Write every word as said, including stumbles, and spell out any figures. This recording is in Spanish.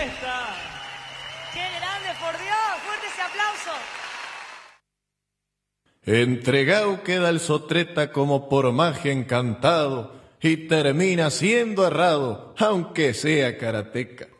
esta. ¡Qué grande, por Dios! ¡Fuerte ese aplauso! Entregado queda el sotreta como por magia encantado y termina siendo errado, aunque sea karateca.